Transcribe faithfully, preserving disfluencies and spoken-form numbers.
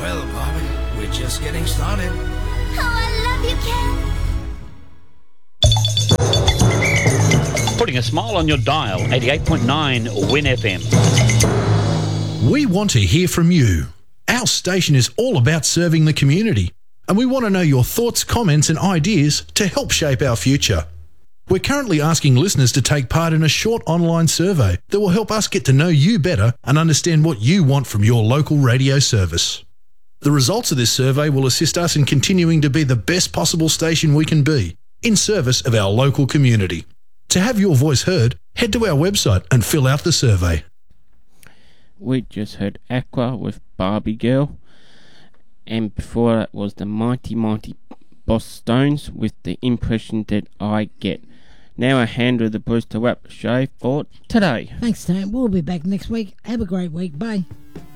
Well, Bobby, we're just getting started. Oh, I love you, Ken. Putting a smile on your dial, eighty-eight point nine Win F M. We want to hear from you. Our station is all about serving the community, and we want to know your thoughts, comments and ideas to help shape our future. We're currently asking listeners to take part in a short online survey that will help us get to know you better and understand what you want from your local radio service. The results of this survey will assist us in continuing to be the best possible station we can be, in service of our local community. To have your voice heard, head to our website and fill out the survey. We just heard Aqua with Barbie Girl, and before that was the Mighty Mighty Boss Stones with The Impression That I Get. Now I hand her the blues to wrap the show for today. Thanks, Tom. We'll be back next week. Have a great week. Bye.